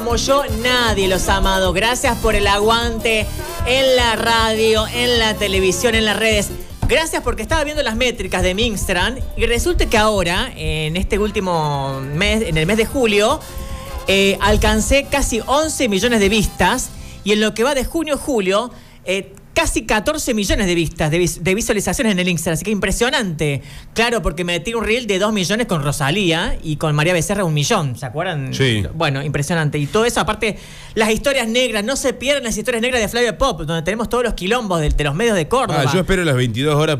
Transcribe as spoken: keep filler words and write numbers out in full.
Como yo, nadie los ha amado. Gracias por el aguante en la radio, en la televisión, en las redes. Gracias porque estaba viendo las métricas de mi Instagram y resulta que ahora, en este último mes, en el mes de julio, eh, alcancé casi once millones de vistas y en lo que va de junio a julio, eh, casi catorce millones de vistas, de, vis- de visualizaciones en el Instagram. Así que impresionante. Claro, porque me metí un reel de dos millones con Rosalía y con María Becerra un millón. ¿Se acuerdan? Sí. Bueno, impresionante. Y todo eso, aparte, las historias negras. No se pierdan las historias negras de Flavia Pop, donde tenemos todos los quilombos de, de los medios de Córdoba. Ah, yo espero las veintidós horas